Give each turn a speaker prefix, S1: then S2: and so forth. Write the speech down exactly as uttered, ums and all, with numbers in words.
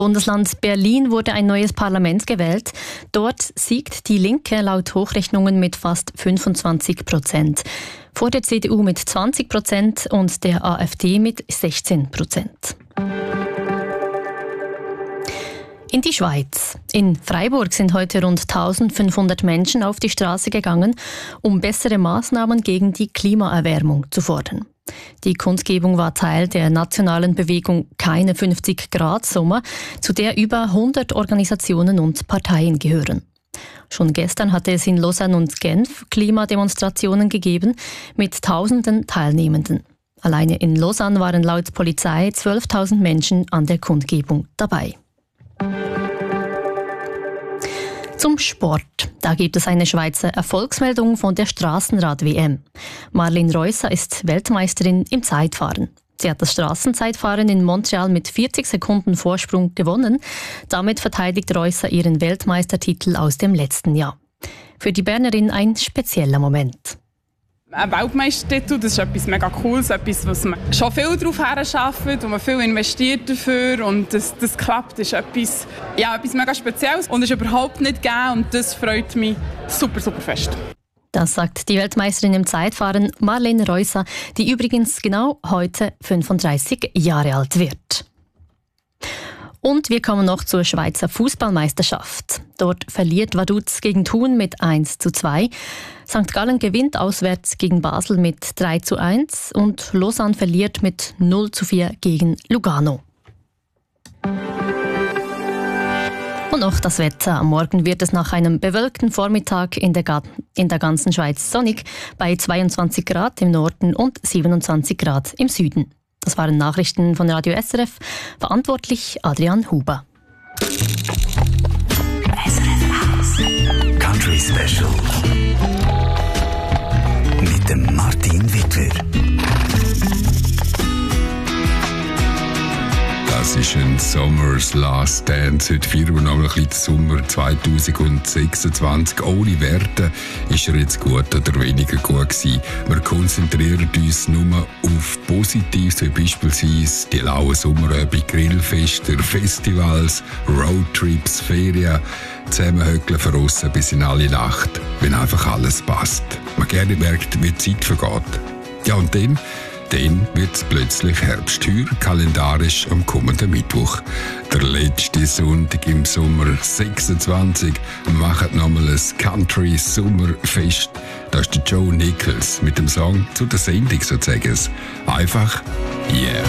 S1: Bundesland Berlin wurde ein neues Parlament gewählt. Dort siegt die Linke laut Hochrechnungen mit fast fünfundzwanzig Prozent. Vor der C D U mit zwanzig Prozent und der AfD mit sechzehn Prozent. In die Schweiz. In Freiburg sind heute rund eintausendfünfhundert Menschen auf die Straße gegangen, um bessere Maßnahmen gegen die Klimaerwärmung zu fordern. Die Kundgebung war Teil der nationalen Bewegung Keine fünfzig Grad Sommer, zu der über hundert Organisationen und Parteien gehören. Schon gestern hatte es in Lausanne und Genf Klimademonstrationen gegeben mit tausenden Teilnehmenden. Alleine in Lausanne waren laut Polizei zwölftausend Menschen an der Kundgebung dabei. Zum Sport. Da gibt es eine Schweizer Erfolgsmeldung von der Strassenrad-W M. Marlene Reusser ist Weltmeisterin im Zeitfahren. Sie hat das Straßenzeitfahren in Montreal mit vierzig Sekunden Vorsprung gewonnen. Damit verteidigt Reusser ihren Weltmeistertitel aus dem letzten Jahr. Für die Bernerin ein spezieller Moment.
S2: Ein Weltmeistertitel, das ist etwas mega Cooles, etwas, was man schon viel darauf herarbeitet, wo man viel investiert dafür und das, das klappt, ist etwas, ja, etwas mega Spezielles und ist überhaupt nicht gegeben und das freut mich super, super fest.
S1: Das sagt die Weltmeisterin im Zeitfahren Marlene Reusser, die übrigens genau heute fünfunddreißig Jahre alt wird. Und wir kommen noch zur Schweizer Fußballmeisterschaft. Dort verliert Vaduz gegen Thun mit eins zu zwei. Sankt Gallen gewinnt auswärts gegen Basel mit drei zu eins und Lausanne verliert mit null zu vier gegen Lugano. Und noch das Wetter. Am Morgen wird es nach einem bewölkten Vormittag in der, Ga- in der ganzen Schweiz sonnig bei zweiundzwanzig Grad im Norden und siebenundzwanzig Grad im Süden. Das waren Nachrichten von Radio S R F. Verantwortlich Adrian Huber.
S3: Country Special mit dem Martin Wittwer.
S4: Das ist ein Summer's Last Dance. Heute feiern wir noch ein bisschen den Sommer zweitausendsechsundzwanzig. Ohne Werte ist er jetzt gut oder weniger gut gewesen. Wir konzentrieren uns nur auf Positives, wie beispielsweise die lauen Sommerabende, Grillfeste, Festivals, Roadtrips, Ferien, zusammenhöckeln von aussen bis in alle Nacht, wenn einfach alles passt. Man gerne merkt, wie die Zeit vergeht. Ja, und dann Dann wird es plötzlich Herbstheuer, kalendarisch am kommenden Mittwoch. Der letzte Sonntag im Sommer sechsundzwanzig macht nochmal ein Country-Sommerfest. Das ist der Joe Nichols mit dem Song zu der Sendung sozusagen. Einfach Yeah.